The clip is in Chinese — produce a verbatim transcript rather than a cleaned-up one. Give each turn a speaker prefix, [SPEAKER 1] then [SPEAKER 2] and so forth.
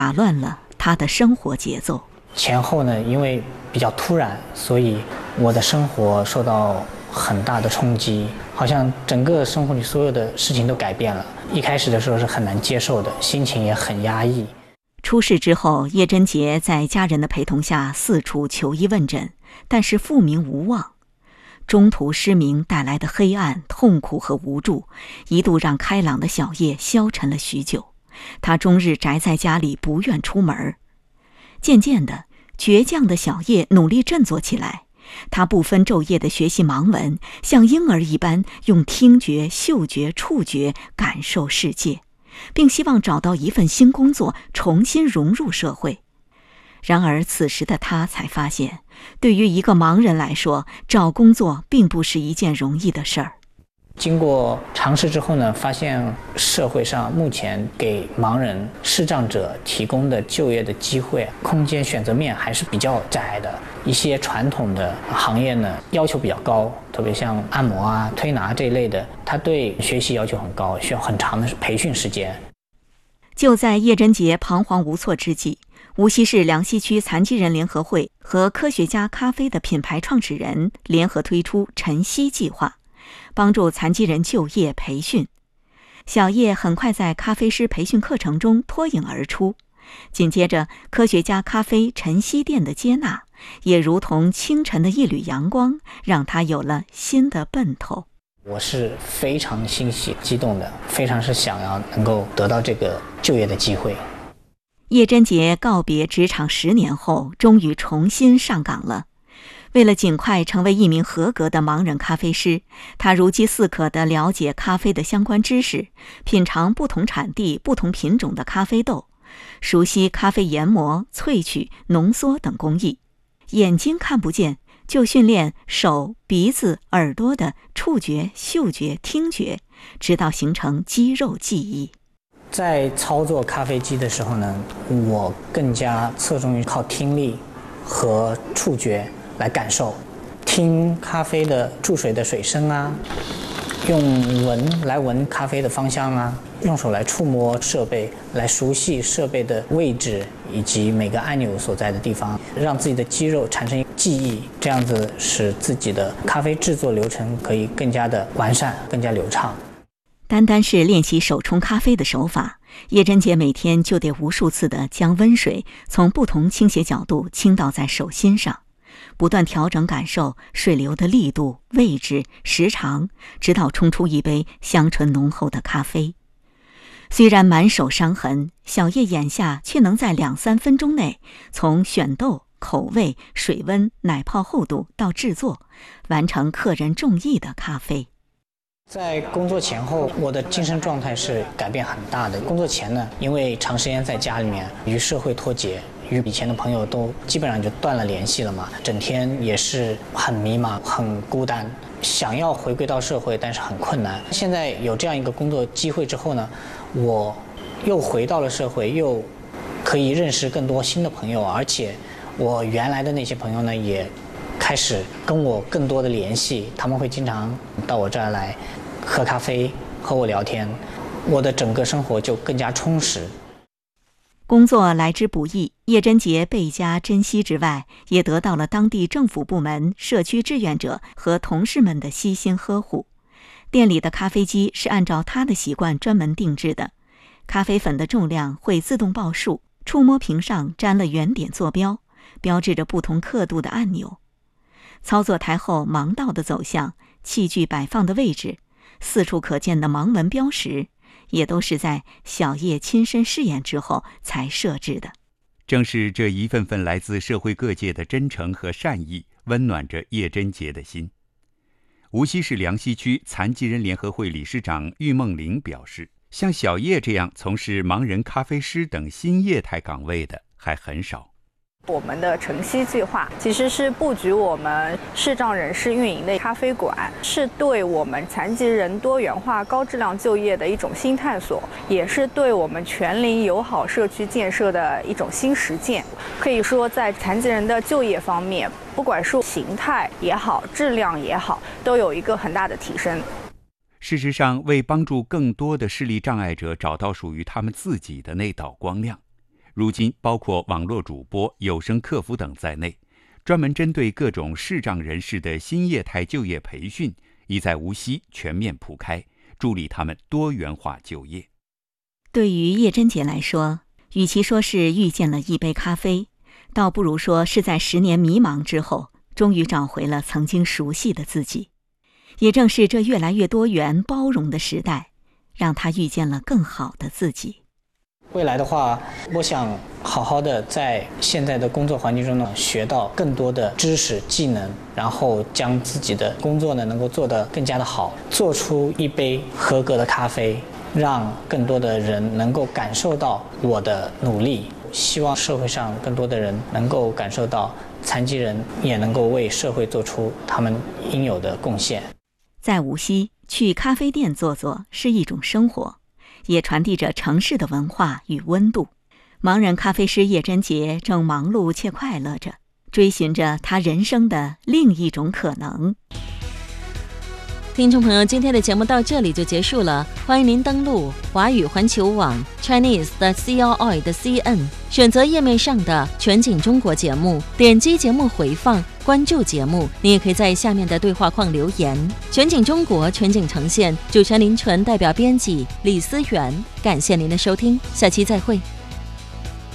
[SPEAKER 1] 打乱了他的生活节奏。
[SPEAKER 2] 前后呢，因为比较突然，所以我的生活受到很大的冲击，好像整个生活里所有的事情都改变了。一开始的时候是很难接受的，心情也很压抑。
[SPEAKER 1] 出事之后，叶贞洁在家人的陪同下四处求医问诊，但是复明无望。中途失明带来的黑暗、痛苦和无助，一度让开朗的小叶消沉了许久。他终日宅在家里，不愿出门。渐渐的，倔强的小叶努力振作起来。他不分昼夜地学习盲文，像婴儿一般用听觉、嗅觉、触觉感受世界，并希望找到一份新工作，重新融入社会。然而此时的他才发现，对于一个盲人来说，找工作并不是一件容易的事儿。
[SPEAKER 2] 经过尝试之后呢，发现社会上目前给盲人视障者提供的就业的机会空间选择面还是比较窄的。一些传统的行业呢要求比较高，特别像按摩啊、推拿这一类的，它对学习要求很高，需要很长的培训时间。
[SPEAKER 1] 就在叶贞洁彷徨无措之际，无锡市梁溪区残疾人联合会和科学家咖啡的品牌创始人联合推出晨曦计划，帮助残疾人就业培训。小叶很快在咖啡师培训课程中脱颖而出，紧接着科学家咖啡晨曦店的接纳，也如同清晨的一缕阳光，让他有了新的奔头。
[SPEAKER 2] 我是非常欣喜激动的，非常是想要能够得到这个就业的机会。
[SPEAKER 1] 叶贞洁告别职场十年后，终于重新上岗了。为了尽快成为一名合格的盲人咖啡师，他如饥似渴地了解咖啡的相关知识，品尝不同产地、不同品种的咖啡豆，熟悉咖啡研磨、萃取、浓缩等工艺。眼睛看不见，就训练手、鼻子、耳朵的触觉、嗅觉、听觉，直到形成肌肉记忆。
[SPEAKER 2] 在操作咖啡机的时候呢，我更加侧重于靠听力和触觉来感受，听咖啡的注水的水声啊，用闻来闻咖啡的芳香啊，用手来触摸设备，来熟悉设备的位置以及每个按钮所在的地方，让自己的肌肉产生记忆，这样子使自己的咖啡制作流程可以更加的完善，更加流畅。
[SPEAKER 1] 单单是练习手冲咖啡的手法，叶贞洁每天就得无数次地将温水从不同倾斜角度倾倒在手心上，不断调整感受水流的力度、位置、时长，直到冲出一杯香醇浓厚的咖啡。虽然满手伤痕，小叶眼下却能在两三分钟内，从选豆、口味、水温、奶泡厚度到制作，完成客人中意的咖啡。
[SPEAKER 2] 在工作前后，我的精神状态是改变很大的。工作前呢，因为长时间在家里面，与社会脱节，与以前的朋友都基本上就断了联系了嘛，整天也是很迷茫、很孤单，想要回归到社会，但是很困难。现在有这样一个工作机会之后呢，我又回到了社会，又可以认识更多新的朋友，而且我原来的那些朋友呢，也开始跟我更多的联系，他们会经常到我这儿来喝咖啡，和我聊天，我的整个生活就更加充实。
[SPEAKER 1] 工作来之不易，叶贞洁倍加珍惜之外，也得到了当地政府部门、社区志愿者和同事们的悉心呵护。店里的咖啡机是按照他的习惯专门定制的，咖啡粉的重量会自动报数，触摸屏上沾了圆点坐标，标志着不同刻度的按钮。操作台后盲道的走向、器具摆放的位置、四处可见的盲文标识，也都是在小叶亲身试验之后才设置的。
[SPEAKER 3] 正是这一份份来自社会各界的真诚和善意，温暖着叶贞洁的心。无锡市梁溪区残疾人联合会理事长郁梦玲表示，像小叶这样从事盲人咖啡师等新业态岗位的还很少。
[SPEAKER 4] 我们的晨曦计划其实是布局我们视障人士运营的咖啡馆，是对我们残疾人多元化高质量就业的一种新探索，也是对我们全龄友好社区建设的一种新实践。可以说在残疾人的就业方面，不管是形态也好，质量也好，都有一个很大的提升。
[SPEAKER 3] 事实上，为帮助更多的视力障碍者找到属于他们自己的那道光亮， 如今包括网络主播、有声客服等在内，专门针对各种视障人士的新业态就业培训已在无锡全面铺开，助力他们多元化就业。
[SPEAKER 1] 对于叶真洁来说，与其说是遇见了一杯咖啡，倒不如说是在十年迷茫之后，终于找回了曾经熟悉的自己。也正是这越来越多元包容的时代，让他遇见了更好的自己。
[SPEAKER 2] 未来的话，我想好好的在现在的工作环境中呢，学到更多的知识技能，然后将自己的工作呢能够做得更加的好，做出一杯合格的咖啡，让更多的人能够感受到我的努力。希望社会上更多的人能够感受到残疾人也能够为社会做出他们应有的贡献。
[SPEAKER 1] 在无锡，去咖啡店坐坐是一种生活，也传递着城市的文化与温度。盲人咖啡师叶真洁正忙碌且快乐着，追寻着他人生的另一种可能。
[SPEAKER 5] 听众朋友，今天的节目到这里就结束了，欢迎您登录华语环球网 Chinese 的 C L I 的 C N， 选择页面上的全景中国节目，点击节目回放，关注节目。您也可以在下面的对话框留言。全景中国，全景呈现，主持人林纯代表编辑李思源，感谢您的收听，下期再会。